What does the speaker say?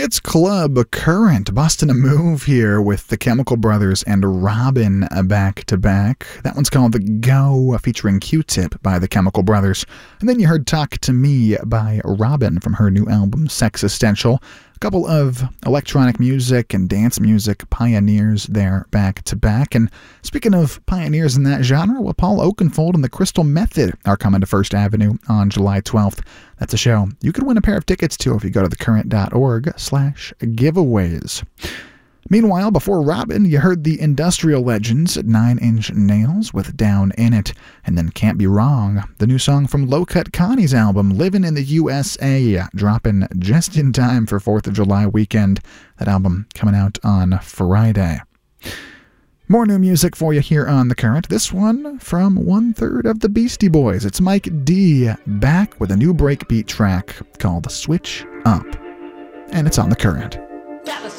It's Club Current busting a move here with the Chemical Brothers and Robin back to back. That one's called The Go, featuring Q-Tip by the Chemical Brothers. And then you heard Talk to Me by Robin from her new album Sexistential. A couple of electronic music and dance music pioneers there back to back. And speaking of pioneers in that genre, well, Paul Oakenfold and the Crystal Method are coming to First Avenue on July 12th. That's a show you could win a pair of tickets to if you go to thecurrent.org/giveaways. Meanwhile, before Robin, you heard the industrial legends at 9 Inch Nails with Down in It, and then Can't Be Wrong, the new song from Low Cut Connie's album, Livin' in the USA, dropping just in time for 4th of July weekend. That album coming out on Friday. More new music for you here on The Current. This one from 1/3 of the Beastie Boys. It's Mike D back with a new breakbeat track called Switch Up. And it's on The Current.